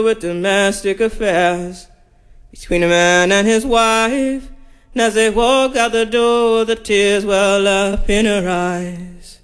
with domestic affairs between a man and his wife. And as they walk out the door, the tears well up in her eyes.